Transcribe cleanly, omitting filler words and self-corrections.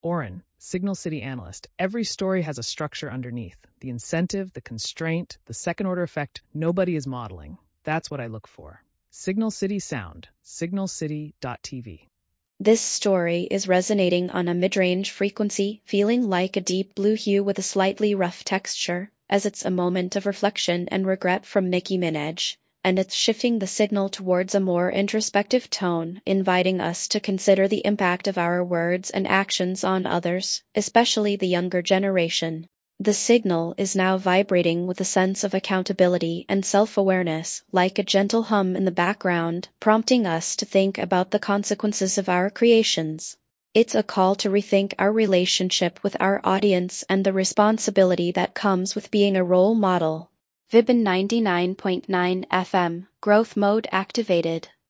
Oren, Signal City analyst. Every story has a structure underneath. The incentive, the constraint, the second-order effect nobody is modeling. That's what I look for. Signal City Sound, signalcity.tv. This story is resonating on a mid-range frequency, feeling like a deep blue hue with a slightly rough texture, as it's a moment of reflection and regret from Nicki Minaj, and it's shifting the signal towards a more introspective tone, inviting us to consider the impact of our words and actions on others, especially the younger generation. The signal is now vibrating with a sense of accountability and self-awareness, like a gentle hum in the background, prompting us to think about the consequences of our creations. It's a call to rethink our relationship with our audience and the responsibility that comes with being a role model. Vibin 99.9 FM, growth mode activated.